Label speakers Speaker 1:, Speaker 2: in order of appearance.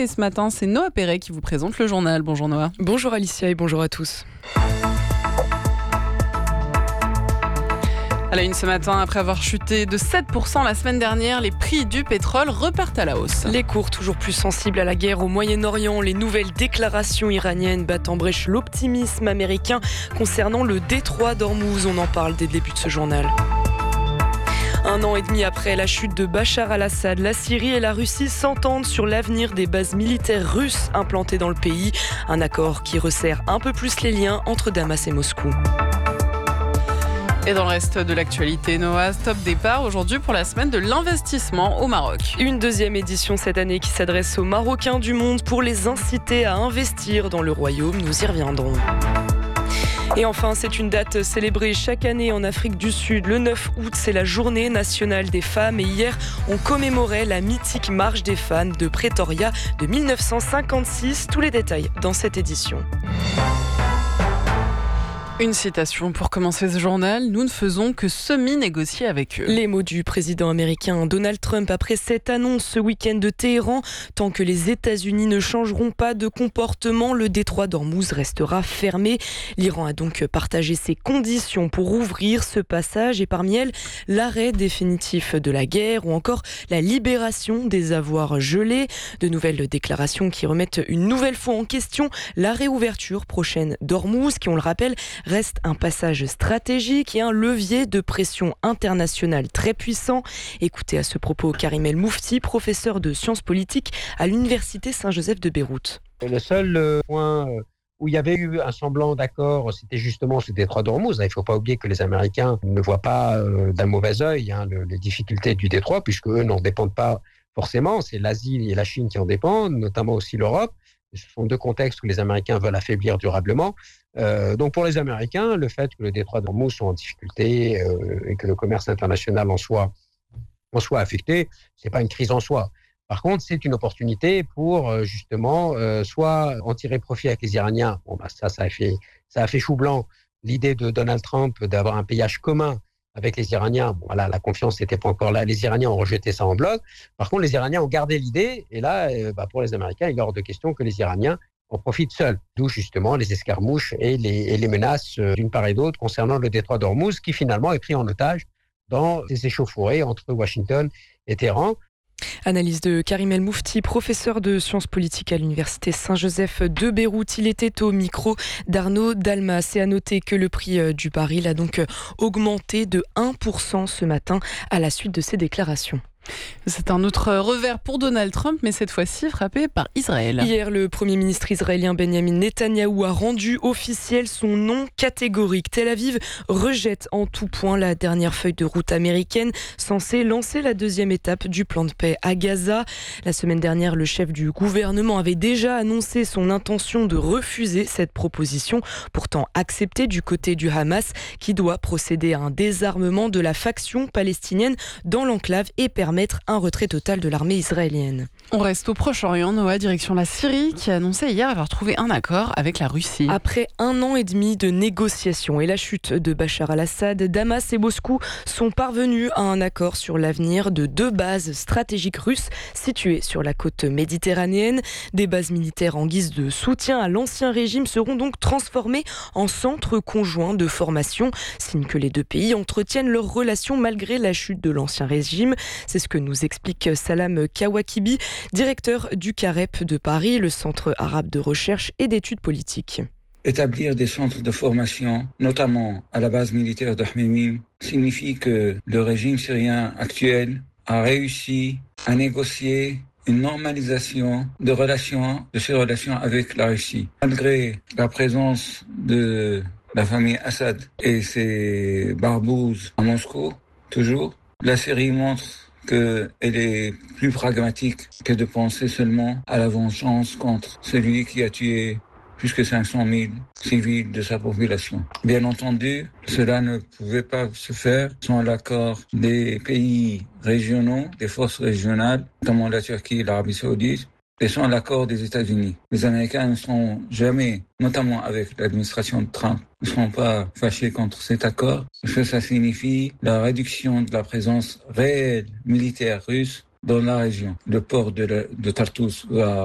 Speaker 1: Et ce matin, c'est Noah Perret qui vous présente le journal. Bonjour Noah.
Speaker 2: Bonjour Alicia et bonjour à tous.
Speaker 1: À la une ce matin, après avoir chuté de 7% la semaine dernière, les prix du pétrole repartent à la hausse.
Speaker 2: Les cours toujours plus sensibles à la guerre au Moyen-Orient, les nouvelles déclarations iraniennes battent en brèche l'optimisme américain concernant le détroit d'Ormuz. On en parle dès le début de ce journal. 1 an et demi après la chute de Bachar al-Assad, la Syrie et la Russie s'entendent sur l'avenir des bases militaires russes implantées dans le pays. Un accord qui resserre un peu plus les liens entre Damas et Moscou.
Speaker 1: Et dans le reste de l'actualité, Noah, top départ aujourd'hui pour la semaine de l'investissement au Maroc.
Speaker 2: Une deuxième édition cette année qui s'adresse aux Marocains du monde pour les inciter à investir dans le royaume. Nous y reviendrons. Et enfin, c'est une date célébrée chaque année en Afrique du Sud. Le 9 août, c'est la journée nationale des femmes. Et hier, on commémorait la mythique marche des femmes de Pretoria de 1956. Tous les détails dans cette édition.
Speaker 1: Une citation pour commencer ce journal. Nous ne faisons que semi-négocier avec eux.
Speaker 2: Les mots du président américain Donald Trump après cette annonce ce week-end de Téhéran. Tant que les États-Unis ne changeront pas de comportement, le détroit d'Ormuz restera fermé. L'Iran a donc partagé ses conditions pour ouvrir ce passage et parmi elles, l'arrêt définitif de la guerre ou encore la libération des avoirs gelés. De nouvelles déclarations qui remettent une nouvelle fois en question la réouverture prochaine d'Ormuz qui, on le rappelle, reste un passage stratégique et un levier de pression internationale très puissant. Écoutez à ce propos Karim El Moufti, professeur de sciences politiques à l'université Saint-Joseph de Beyrouth.
Speaker 3: Le seul point où il y avait eu un semblant d'accord, c'était justement ce détroit d'Ormuz. Il ne faut pas oublier que les Américains ne voient pas d'un mauvais œil les difficultés du détroit, puisque eux n'en dépendent pas forcément. C'est l'Asie et la Chine qui en dépendent, notamment aussi l'Europe. Ce sont deux contextes où les Américains veulent affaiblir durablement. Donc pour les Américains, le fait que le détroit d'Ormuz soit en difficulté et que le commerce international en soit affecté, c'est pas une crise en soi. Par contre, c'est une opportunité pour justement soit en tirer profit avec les Iraniens. Bon, ça a fait chou blanc l'idée de Donald Trump d'avoir un péage commun avec les Iraniens. Bon, voilà, la confiance n'était pas encore là. Les Iraniens ont rejeté ça en bloc. Par contre, les Iraniens ont gardé l'idée. Et là, pour les Américains, il est hors de question que les Iraniens en profitent seuls. D'où justement les escarmouches et les menaces d'une part et d'autre concernant le détroit d'Ormuz, qui finalement est pris en otage dans les échauffourées entre Washington et Téhéran.
Speaker 2: Analyse de Karim El Moufti, professeur de sciences politiques à l'université Saint-Joseph de Beyrouth. Il était au micro d'Arnaud Dalmas. Et à noter que le prix du baril a donc augmenté de 1% ce matin à la suite de ces déclarations.
Speaker 1: C'est un autre revers pour Donald Trump, mais cette fois-ci frappé par Israël.
Speaker 2: Hier, le Premier ministre israélien Benjamin Netanyahou a rendu officiel son non catégorique. Tel Aviv rejette en tout point la dernière feuille de route américaine censée lancer la deuxième étape du plan de paix à Gaza. La semaine dernière, le chef du gouvernement avait déjà annoncé son intention de refuser cette proposition, pourtant acceptée du côté du Hamas, qui doit procéder à un désarmement de la faction palestinienne dans l'enclave et permettre un retrait total de l'armée israélienne.
Speaker 1: On reste au Proche-Orient, Noah, direction la Syrie, qui a annoncé hier avoir trouvé un accord avec la Russie.
Speaker 2: Après 1 an et demi de négociations et la chute de Bachar al-Assad, Damas et Moscou sont parvenus à un accord sur l'avenir de 2 bases stratégiques russes situées sur la côte méditerranéenne. Des bases militaires en guise de soutien à l'ancien régime seront donc transformées en centres conjoints de formation, signe que les deux pays entretiennent leurs relations malgré la chute de l'ancien régime. C'est ce que nous explique Salam Kawakibi, directeur du CAREP de Paris, le Centre arabe de recherche et d'études politiques.
Speaker 4: Établir des centres de formation, notamment à la base militaire de Hmeimim, signifie que le régime syrien actuel a réussi à négocier une normalisation de ses relations avec la Russie. Malgré la présence de la famille Assad et ses barbouzes à Moscou, toujours, la Syrie montre qu'elle est plus pragmatique que de penser seulement à la vengeance contre celui qui a tué plus que 500 000 civils de sa population. Bien entendu, cela ne pouvait pas se faire sans l'accord des pays régionaux, des forces régionales, notamment la Turquie et l'Arabie Saoudite, et sans l'accord des États-Unis. Les Américains ne seront jamais, notamment avec l'administration de Trump, ne seront pas fâchés contre cet accord, parce que ça signifie la réduction de la présence réelle militaire russe dans la région. Le port de Tartous va